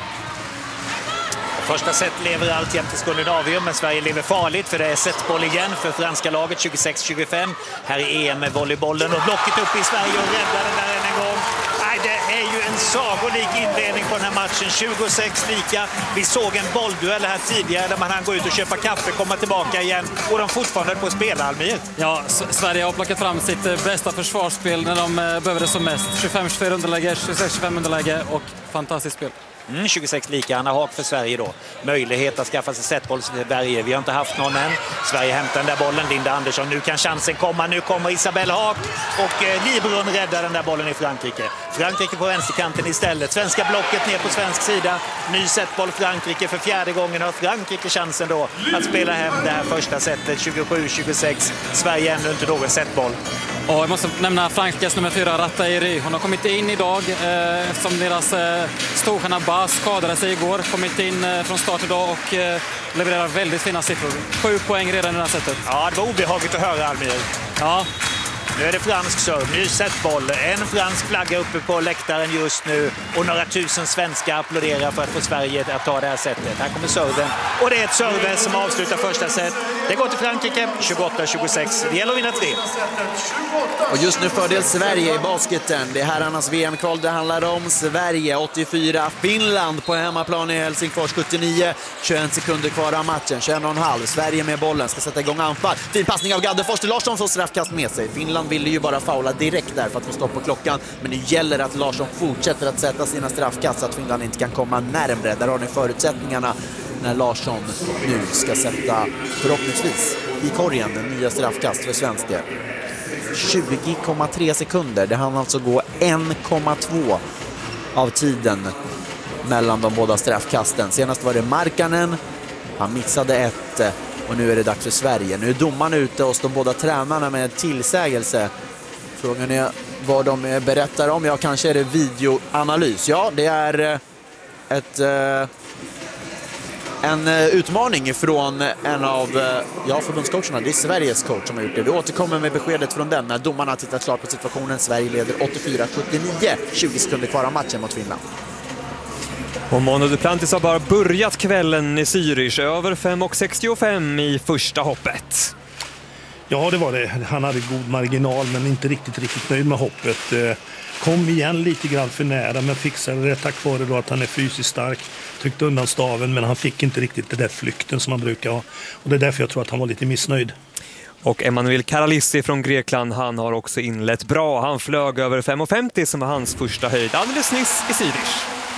Första set lever alltjämt i Skandinavium, men Sverige lever farligt för det är setboll igen för franska laget, tjugosex tjugofem. Här är E M med volleybollen och blocket upp i Sverige och räddar den där än en gång. Nej, det är ju en sagolik inledning på den här matchen, tjugosex lika. Vi såg en bollduell här tidigare där man hann gå ut och köpa kaffe, komma tillbaka igen och de fortfarande på att spela, Almir. Ja, Sverige har plockat fram sitt bästa försvarsspel när de behöver det som mest. tjugofem tjugofyra underläge, tjugosex tjugofem underläge och fantastiskt spel. Mm, tjugosex lika, Anna Haak för Sverige då. Möjlighet att skaffa sig setboll i Sverige. Vi har inte haft någon än. Sverige hämtar den där bollen, Linda Andersson. Nu kan chansen komma. Nu kommer Isabel Haak och eh, Librun räddar den där bollen i Frankrike. Frankrike på vänsterkanten istället. Svenska blocket ner på svensk sida. Ny setboll Frankrike för fjärde gången. Har Frankrike chansen då att spela hem det här första setet, tjugosju tjugosex. Sverige ännu inte någon setboll. Och jag måste nämna Frankrikes nummer fyra, Ratairi. Hon har kommit in idag eh, eftersom deras eh, storstjärna Bas skadade sig igår. Kommit in eh, från start idag och eh, levererar väldigt fina siffror. Sju poäng redan i det här sättet. Ja, det var obehagligt att höra, Almir. Ja. Nu är det fransk serv, ny setboll. En fransk flagga uppe på läktaren just nu. Och några tusen svenskar applåderar för att få Sverige att ta det här sättet. Här kommer serven. Och det är ett serve som avslutar första set. Det går till Frankrike, tjugoåtta tjugosex. Det gäller att vinna tre. Och just nu fördel Sverige i basketen. Det är herrarnas V M-kval det handlar om. Sverige åttiofyra, Finland på hemmaplan i Helsingfors sjuttionio. tjugoen sekunder kvar av matchen, tjugoen komma fem. Sverige med bollen, ska sätta igång anfall. Fin passning av Gaddefors till Larsson, får straffkast med sig. Finland ville ju bara faula direkt där för att få stopp på klockan. Men det gäller att Larsson fortsätter att sätta sina straffkast så att Finland inte kan komma närmre. Där har ni förutsättningarna när Larsson nu ska sätta förhoppningsvis i korgen den nya straffkast för svensk del. tjugo komma tre sekunder. Det hann alltså gå en komma två av tiden mellan de båda straffkasten. Senast var det Markkanen. Han missade ett och nu är det dags för Sverige. Nu är domaren ute hos de båda tränarna med tillsägelse. Frågan är vad de berättar om. Ja, kanske är det videoanalys. Ja, det är ett... En utmaning från en av ja, förbundscoacherna. Det är Sveriges coach som har gjort det. Vi återkommer med beskedet från den när domarna tittar klart på situationen. Sverige leder åttiofyra sjuttionio, tjugo sekunder kvar av matchen mot Finland. Och Mono Duplantis har bara börjat kvällen i Zürich. Över fem komma sextiofem i första hoppet. Ja, det var det. Han hade god marginal men inte riktigt, riktigt nöjd med hoppet. Kom igen lite grann för nära men fixade det tack vare då att han är fysiskt stark. Tryckte undan staven men han fick inte riktigt det där flykten som han brukar ha. Och det är därför jag tror att han var lite missnöjd. Och Emanuel Karalissi från Grekland, han har också inlett bra. Han flög över fem komma femtio som var hans första höjd alldeles nyss i Zürich.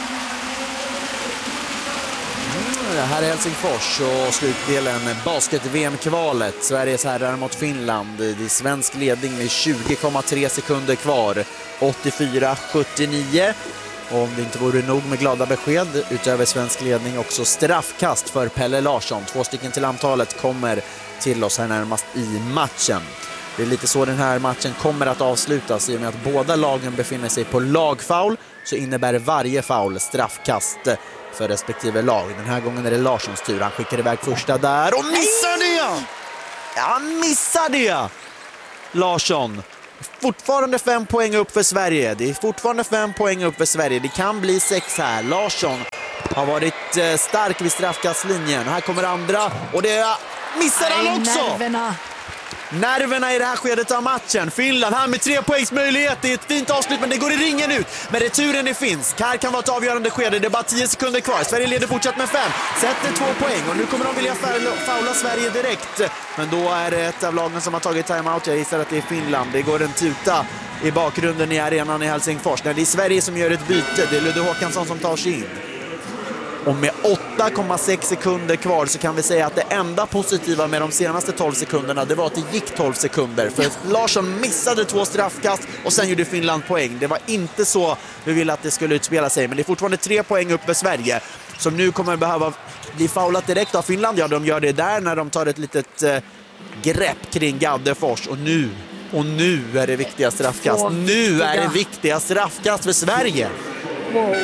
här är Helsingfors och slutdelen basket-V M-kvalet. Sveriges herrar mot Finland. Det är svensk ledning med tjugo komma tre sekunder kvar. åttiofyra sjuttionio. Och om det inte vore nog med glada besked, utöver svensk ledning också straffkast för Pelle Larsson. Två stycken till antalet kommer till oss här närmast i matchen. Det är lite så den här matchen kommer att avslutas. I och med att båda lagen befinner sig på lagfoul så innebär varje foul straffkast för respektive lag. Den här gången är det Larssons tur. Han skickar iväg första där och missar det! Ja, han missar det! Larsson. Fortfarande fem poäng upp för Sverige. Det är fortfarande fem poäng upp för Sverige. Det kan bli sex här. Larsson har varit stark vid straffkastlinjen. Här kommer andra och det missar han också! Nerverna. Nerverna i det här skedet av matchen. Finland här med tre poängs möjlighet. Det är ett fint avslut men det går i ringen ut. Men returen är finsk. Här kan vara ett avgörande skede. Det är bara tio sekunder kvar. Sverige leder fortsatt med fem. Sätter två poäng och nu kommer de vilja faula Sverige direkt. Men då är det ett av lagen som har tagit timeout. Jag gissar att det är Finland. Det går en tuta i bakgrunden i arenan i Helsingfors. När det är Sverige som gör ett byte. Det är Ludde Håkansson som tar sig in. Och med åtta komma sex sekunder kvar så kan vi säga att det enda positiva med de senaste tolv sekunderna det var att det gick tolv sekunder. För Larsson missade två straffkast och sen gjorde Finland poäng. Det var inte så vi ville att det skulle utspela sig. Men det är fortfarande tre poäng upp för Sverige som nu kommer behöva bli faulat direkt av Finland. Ja, de gör det där när de tar ett litet eh, grepp kring Gaddefors. Och nu, och nu är det viktiga straffkast. Så nu är det viktiga straffkast för Sverige. Wow.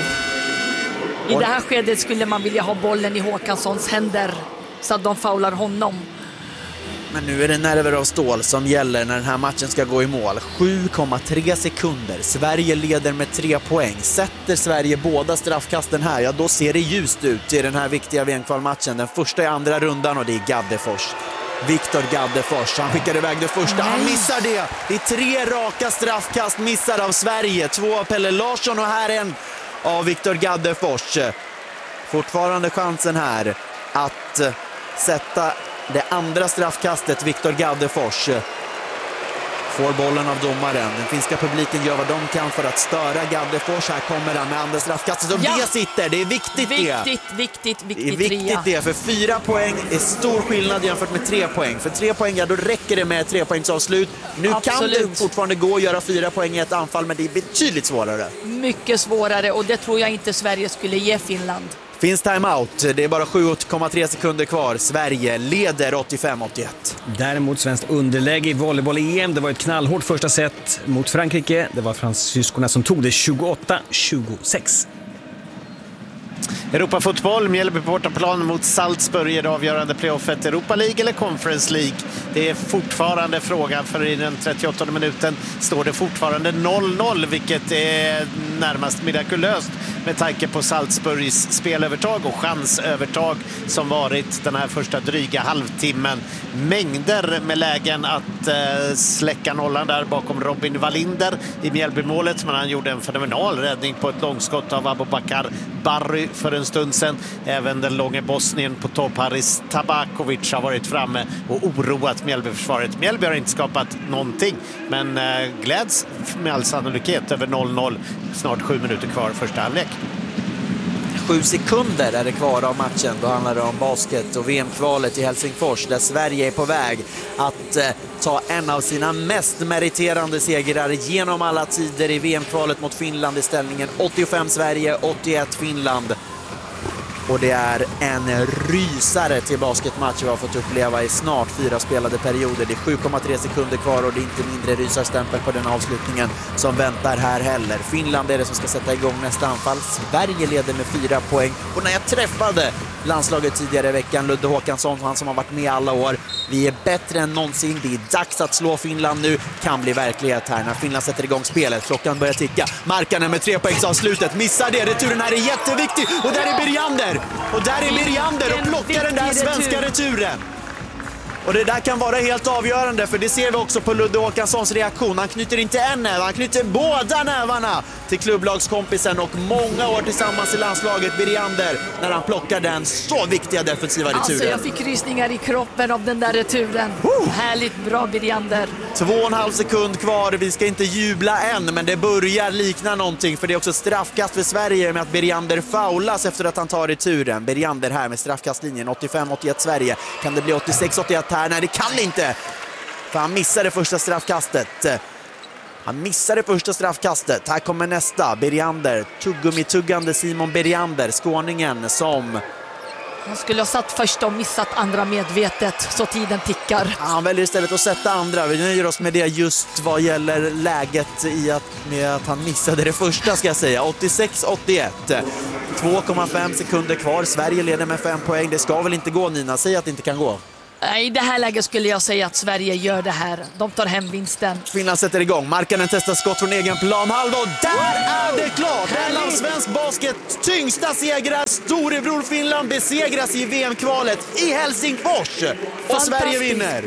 I det här skedet skulle man vilja ha bollen i Håkanssons händer så att de faular honom. Men nu är det nerver av stål som gäller när den här matchen ska gå i mål. sju komma tre sekunder. Sverige leder med tre poäng. Sätter Sverige båda straffkasten här, ja då ser det ljust ut i den här viktiga V M-kvalmatchen. Den första i andra rundan och det är Gaddefors. Viktor Gaddefors, han skickar iväg det första. Nej. Han missar det. Det är tre raka straffkast missade av Sverige. Två av Pelle Larsson och här en av Viktor Gaddefors. Fortfarande chansen här att sätta det andra straffkastet. Viktor Gaddefors får bollen av domaren. Den finska publiken gör vad de kan för att störa Gaddefors. Här kommer han med andra straffkastet och ja. Det sitter. Det är viktigt, viktigt det. Viktigt, viktigt, viktigt. Det är viktigt det, för fyra poäng är stor skillnad jämfört med tre poäng. För tre poäng, ja, då räcker det med tre poängs avslut. Nu Absolut. Kan det fortfarande gå att göra fyra poäng i ett anfall, men det är betydligt svårare. Mycket svårare och det tror jag inte Sverige skulle ge Finland. Finns timeout. Det är bara sju komma tre sekunder kvar. Sverige leder åttiofem åttioett. Däremot svenskt underläge i volleyboll-E M. Det var ett knallhårt första set mot Frankrike. Det var fransyskorna som tog det tjugoåtta tjugosex. Europafotboll, Mjällby på bortaplan mot Salzburg i det avgörande playoffet. Europa League eller Conference League? Det är fortfarande frågan, för i den trettioåttonde minuten står det fortfarande noll noll, vilket är närmast mirakulöst med tanke på Salzburgs spelövertag och chansövertag som varit den här första dryga halvtimmen. Mängder med lägen att eh, släcka nollan där bakom Robin Wallinder i Mjällbymålet, men han gjorde en fenomenal räddning på ett långskott av Abubakar Barry för en stund sedan. Även den långa Bosnien på topp Haris Tabakovic har varit framme och oroat Mjällbyförsvaret. Mjällby har inte skapat någonting, men eh, gläds med all sannolikhet över noll noll. Snart sju minuter kvar första halvlek. Sju sekunder är det kvar av matchen. Då handlar det om basket och V M-kvalet i Helsingfors där Sverige är på väg att eh, ta en av sina mest meriterande segrar genom alla tider i V M-kvalet mot Finland i ställningen åttiofem Sverige, åttioett Finland. Och det är en rysare till basketmatch vi har fått uppleva i snart fyra spelade perioder. Det är sju komma tre sekunder kvar och det är inte mindre rysarstämpel på den avslutningen som väntar här heller. Finland är det som ska sätta igång nästa anfall. Sverige leder med fyra poäng. Och när jag träffade landslaget tidigare i veckan, Ludde Håkansson, han som har varit med alla år, vi är bättre än någonsin. Det är dags att slå Finland nu. Kan bli verklighet här när Finland sätter igång spelet. Klockan börjar ticka. Markkanen med tre poängs avslutet. Missar det. Returen här är jätteviktig. Och där är Birjander. Och där är Birjander och plockar den där svenska returen. Och det där kan vara helt avgörande, för det ser vi också på Ludde Håkanssons reaktion. Han knyter inte en näve, han knyter båda nävarna till klubblagskompisen och många år tillsammans i landslaget, Beriander, när han plockar den så viktiga defensiva returen. Alltså jag fick rysningar i kroppen av den där returen. Uh! Härligt bra Beriander. Två och en halv sekund kvar, vi ska inte jubla än, men det börjar likna någonting, för det är också straffkast för Sverige med att Beriander faulas efter att han tar returen. Beriander här med straffkastlinjen, åttiofem åttioett Sverige. Kan det bli åttiosex åttioett här? Nej, det kan det inte, för han missar det första straffkastet. Han missar det första straffkastet. Här kommer nästa, Beriander, tuggummi-tuggande Simon Beriander, skåningen som... Han skulle ha satt första och missat andra medvetet, så tiden tickar. Han väljer istället att sätta andra. Vi nöjer oss med det just vad gäller läget i att, med att han missade det första, ska jag säga. åttiosex åttioett. två komma fem sekunder kvar. Sverige leder med fem poäng. Det ska väl inte gå, Nina? Säg att det inte kan gå. I det här läget skulle jag säga att Sverige gör det här. De tar hem vinsten. Finland sätter igång. Markkanen testar skott från egen plan. Halva, och där är det klart! En av svensk basket tyngsta segrar. Storebror Finland besegras i V M-kvalet i Helsingfors. Och Sverige vinner.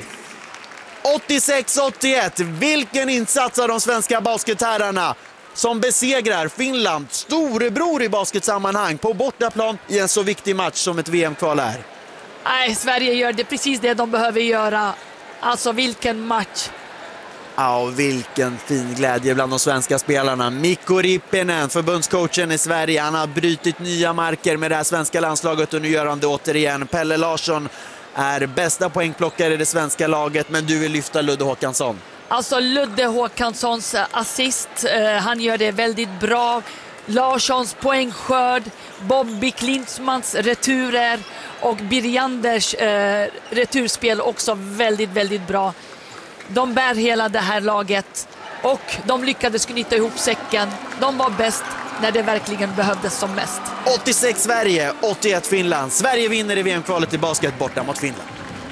åttiosex åttioett. Vilken insats av de svenska basketherrarna som besegrar Finland, storebror i basketsammanhang, på bortaplan i en så viktig match som ett V M-kval är. Nej, Sverige gör det precis det de behöver göra. Alltså vilken match. Ja, och vilken fin glädje bland de svenska spelarna. Mikko Rippinen, förbundscoachen i Sverige, han har brytit nya marker med det här svenska landslaget och nu gör han det återigen. Pelle Larsson är bästa poängplockare i det svenska laget, men du vill lyfta Ludde Håkansson. Alltså Ludde Håkanssons assist, eh, han gör det väldigt bra. Larssons poängskörd, Bobby Klintsmans returer och Berianders eh, returspel också väldigt, väldigt bra. De bär hela det här laget och de lyckades knyta ihop säcken. De var bäst när det verkligen behövdes som mest. åttiosex Sverige, åttioett Finland. Sverige vinner i V M-kvalet i basket borta mot Finland.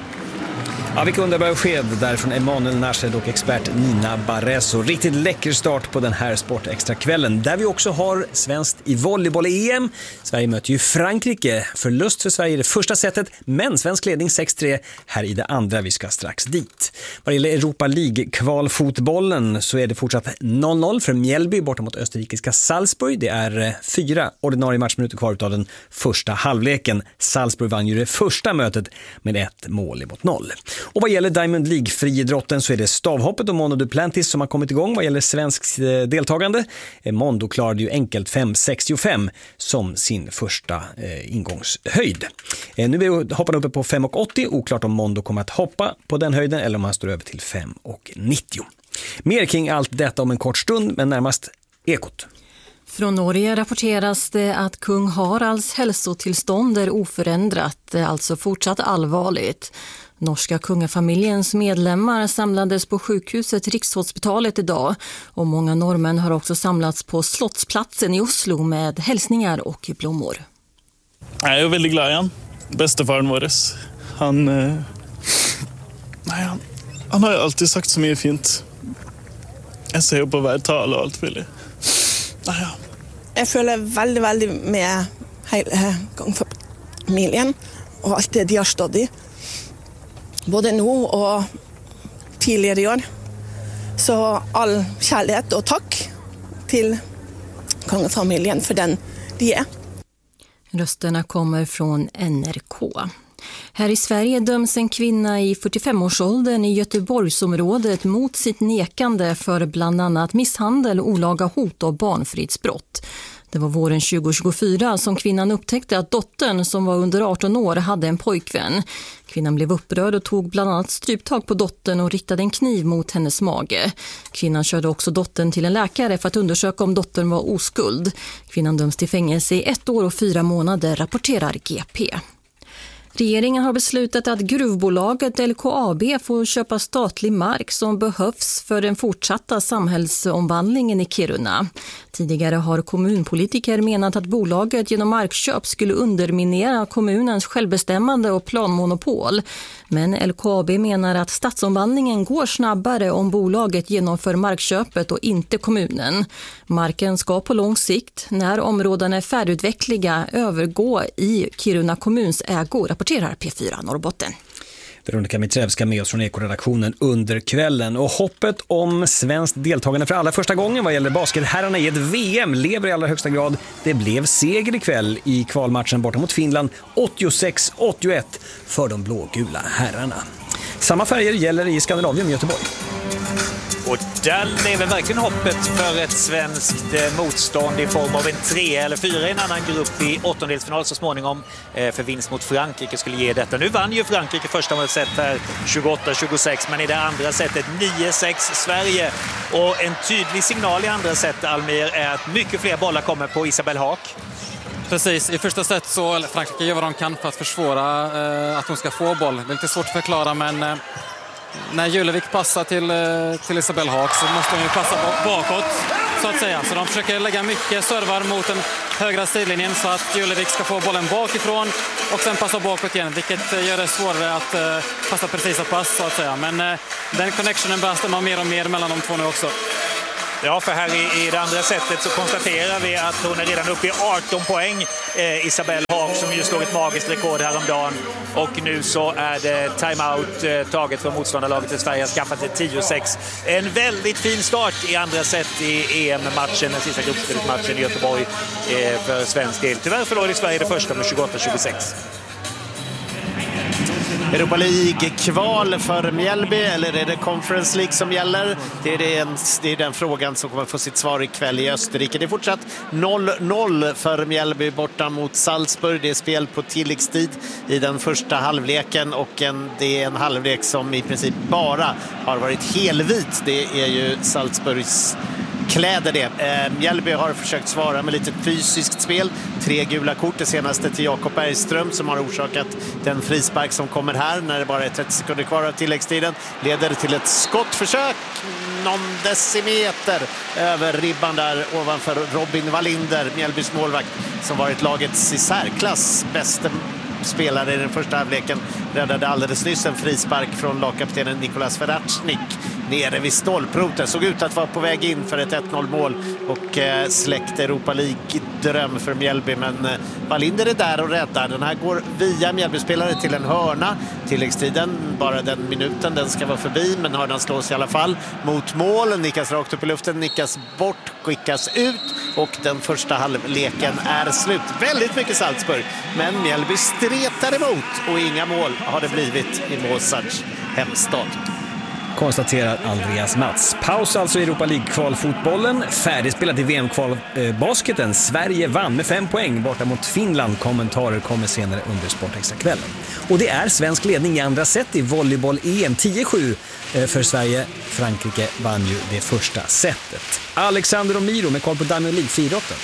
Ja, vilka underbara besked där från Emanuel Nashed och expert Nina Barresso. Riktigt läcker start på den här Sportextra-kvällen, där vi också har svenskt i volleyboll-E M. Sverige möter ju Frankrike. Förlust för Sverige i det första setet, men svensk ledning sex tre här i det andra. Vi ska strax dit. Vad gäller Europa League-kvalfotbollen så är det fortsatt noll noll för Mjällby borta mot österrikiska Salzburg. Det är fyra ordinarie matchminuter kvar av den första halvleken. Salzburg vann ju det första mötet med ett mål mot noll. Och vad gäller Diamond League-friidrotten så är det stavhoppet och Mondo Duplantis som har kommit igång vad gäller svensk deltagande. Mondo klarade ju enkelt fem sextiofem som sin första eh, ingångshöjd. Eh, nu är hopparna uppe på fem åttio, oklart om Mondo kommer att hoppa på den höjden eller om han står över till fem nittio. Mer kring allt detta om en kort stund, men närmast Ekot. Från Norge rapporteras det att kung Haralds hälsotillstånd är oförändrat, alltså fortsatt allvarligt. Norska kungafamiljens medlemmar samlades på sjukhuset Rikshospitalet idag och många norrmän har också samlats på Slottsplatsen i Oslo med hälsningar och blommor. Jag är väldigt glad i han. Bestefaren vår. Han, eh... Nej, han, han har alltid sagt så mycket fint. Jag ser på hver tal och allt villigt. Nej, ja. Jag føler väldigt, väldigt med hela kongefamilien och allt det de har stått i. Både nu och tidigare i år. Så all kärlek och tack till kongefamiljen för den de är. Rösterna kommer från N R K. Här i Sverige döms en kvinna i fyrtiofem-årsåldern i Göteborgsområdet mot sitt nekande för bland annat misshandel, olaga hot och barnfridsbrott. Det var våren tjugo tjugofyra som kvinnan upptäckte att dottern som var under arton år hade en pojkvän. Kvinnan blev upprörd och tog bland annat stryptag på dottern och riktade en kniv mot hennes mage. Kvinnan körde också dottern till en läkare för att undersöka om dottern var oskuld. Kvinnan döms till fängelse i ett år och fyra månader, rapporterar G P. Regeringen har beslutat att gruvbolaget L K A B får köpa statlig mark som behövs för den fortsatta samhällsomvandlingen i Kiruna. Tidigare har kommunpolitiker menat att bolaget genom markköp skulle underminera kommunens självbestämmande och planmonopol. Men L K A B menar att stadsomvandlingen går snabbare om bolaget genomför markköpet och inte kommunen. Marken ska på lång sikt, när områdena är färdigutvecklade, övergå i Kiruna kommuns ägo, rapporterar P fyra Norrbotten. Veronica Mitrevska med oss från Eko-redaktionen under kvällen. Och hoppet om svenskt deltagande för allra första gången vad gäller basketherrarna i ett V M lever i allra högsta grad. Det blev seger ikväll i kvalmatchen borta mot Finland åttiosex åttioett för de blågula herrarna. Samma färger gäller i Skandinavien i Göteborg. Och där lever verkligen hoppet för ett svenskt motstånd i form av en tre eller fyra i en annan grupp i åttondelsfinal så småningom för vinst mot Frankrike skulle ge detta. Nu vann ju Frankrike första set här tjugoåtta tjugosex, men i det andra setet nio sex Sverige. Och en tydlig signal i andra set, Almir, är att mycket fler bollar kommer på Isabelle Haak. Precis, i första set så eller Frankrike gör vad de kan för att försvåra eh, att hon ska få boll. Det är lite svårt att förklara, men eh, när Julevik passar till, eh, till Isabelle Haak så måste hon ju passa bakåt så att säga. Så de försöker lägga mycket servar mot den högra sidlinjen så att Julevik ska få bollen bakifrån och sen passa bakåt igen, vilket eh, gör det svårare att eh, passa precis att pass så att säga. Men eh, den connectionen bärstar man mer och mer mellan de två nu också. Ja, för här i, i det andra sättet så konstaterar vi att hon är redan uppe i arton poäng, eh, Isabelle Haak, som ju slog ett magiskt rekord häromdagen. Och nu så är det timeout eh, taget för motståndarlaget i Sverige, har skaffat till tio sex. En väldigt fin start i andra set i E M-matchen, den sista gruppspelsmatchen i Göteborg eh, för svensk del. Tyvärr förlorade Sverige det första med tjugoåtta tjugosex. Europa League-kval för Mjällby, eller är det Conference League som gäller? Det är den, det är den frågan som kommer få sitt svar ikväll i Österrike. Det är fortsatt noll noll för Mjällby borta mot Salzburg. Det är spel på tilläggstid i den första halvleken och en, det är en halvlek som i princip bara har varit helvit. Det är ju Salzburgs kläder det. Eh, Mjällby har försökt svara med lite fysiskt spel. Tre gula kort, det senaste till Jakob Bergström som har orsakat den frispark som kommer här när det bara är trettio sekunder kvar av tilläggstiden. Leder till ett skottförsök någon decimeter över ribban där ovanför Robin Wallinder, Mjällbys målvakt, som varit lagets i särklass bästa spelare i den första halvleken. Räddade alldeles nyss en frispark från lagkaptenen Nikolas Veracnik nere vid stolproten. Såg ut att vara på väg in för ett ett noll mål och eh, släckt Europa League-dröm för Mjällby. Men eh, Wallinder är där och räddar. Den här går via Mjällby-spelare till en hörna. Tilläggstiden, bara den minuten, den ska vara förbi, men hörnan slås i alla fall mot mål. Nickas rakt upp i luften, nickas bort, skickas ut och den första halvleken är slut. Väldigt mycket Salzburg, men Mjällby stretar emot och inga mål har det blivit i Mozarts hemstad. Konstaterar Andreas Mats. Paus alltså i Europa League-kvalfotbollen. Färdigspelat i V M-kvalbasketen. Sverige vann med fem poäng borta mot Finland. Kommentarer kommer senare under Sportextra-kvällen. Och det är svensk ledning i andra set i volleyboll-E M tio sju för Sverige. Frankrike vann ju det första setet. Alexander och Miro med koll på Diamond League-friidrotten.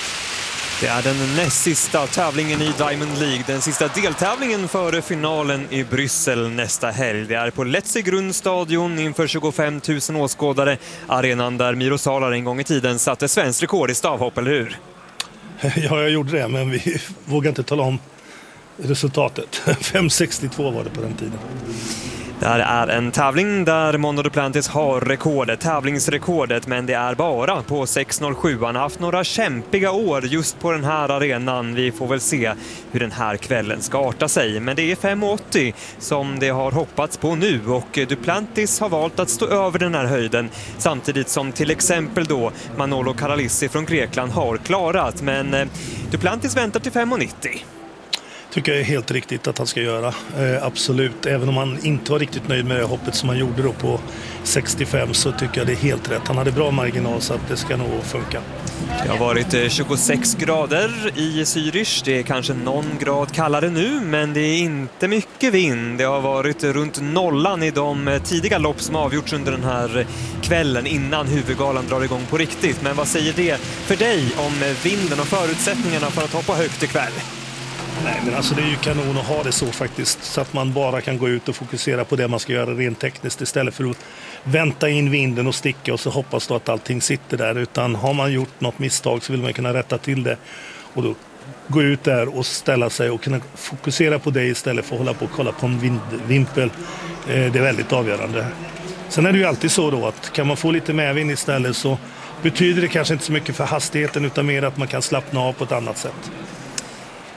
Det är den näst sista tävlingen i Diamond League, den sista deltävlingen före finalen i Bryssel nästa helg. Det är på Letzigrundstadion inför tjugofem tusen åskådare, arenan där Miro Salar en gång i tiden satte svensk rekord i stavhopp, eller hur? Ja, jag gjorde det, men vi vågar inte tala om resultatet. fem sextiotvå var det på den tiden. Det här är en tävling där Mondo Duplantis har rekordet, tävlingsrekordet, men det är bara på sex noll sju. Han har haft några kämpiga år just på den här arenan. Vi får väl se hur den här kvällen ska arta sig. Men det är fem åttio som det har hoppats på nu och Duplantis har valt att stå över den här höjden samtidigt som till exempel då Manolo Karalissi från Grekland har klarat. Men Duplantis väntar till fem nittio. Tycker jag är helt riktigt att han ska göra. Eh, absolut. Även om han inte var riktigt nöjd med det hoppet som han gjorde då på sextiofem, så tycker jag det är helt rätt. Han hade bra marginal, så att det ska nog funka. Det har varit tjugosex grader i Zürich. Det är kanske någon grad kallare nu, men det är inte mycket vind. Det har varit runt nollan i de tidiga lopp som avgjorts under den här kvällen innan huvudgalan drar igång på riktigt. Men vad säger det för dig om vinden och förutsättningarna för att hoppa högt ikväll? Nej, men alltså det är ju kanon att ha det så faktiskt, så att man bara kan gå ut och fokusera på det man ska göra rent tekniskt istället för att vänta in vinden och sticka och så hoppas då att allting sitter där. Utan har man gjort något misstag så vill man kunna rätta till det och då gå ut där och ställa sig och kunna fokusera på det istället för att hålla på och kolla på en vindvimpel. Det är väldigt avgörande. Sen är det ju alltid så då att kan man få lite medvind istället så betyder det kanske inte så mycket för hastigheten utan mer att man kan slappna av på ett annat sätt.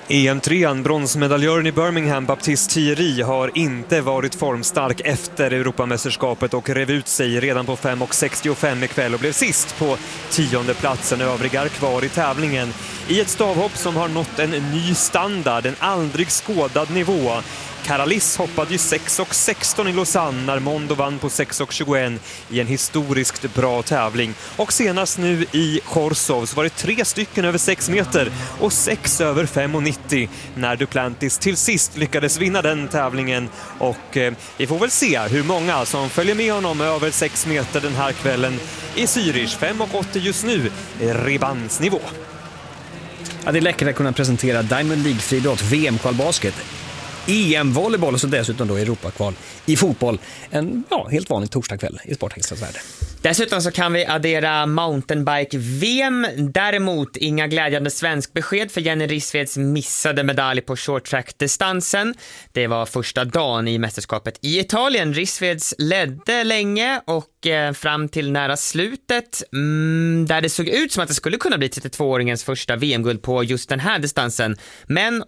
E M-trean, bronsmedaljören i Birmingham, Baptiste Thierry, har inte varit formstark efter Europamästerskapet och rev ut sig redan på fem komma sextiofem ikväll och blev sist på tionde platsen. Övriga kvar i tävlingen i ett stavhopp som har nått en ny standard, en aldrig skådad nivå. Caralis hoppade ju sex komma sexton i Lausanne när Mondo vann på sex komma tjugoett i en historiskt bra tävling. Och senast nu i Chorzów så var det tre stycken över sex meter och sex över fem komma nittio när Duplantis till sist lyckades vinna den tävlingen. Och eh, vi får väl se hur många som följer med honom över sex meter den här kvällen i Zürich. fem komma åttio just nu, Ribans nivå. Ja, det är läckert att kunna presentera Diamond League-friidrott, V M-kvalbasket, E M-volleyboll och så dessutom då Europakval i fotboll. En ja, helt vanlig torsdagkväll i Sportextras värld. Dessutom så kan vi addera mountainbike-V M. Däremot inga glädjande svensk besked för Jenny Rissveds missade medalj på short track-distansen. Det var första dagen i mästerskapet i Italien. Rissveds ledde länge och eh, fram till nära slutet mm, där det såg ut som att det skulle kunna bli trettiotvååringens första V M-guld på just den här distansen. Men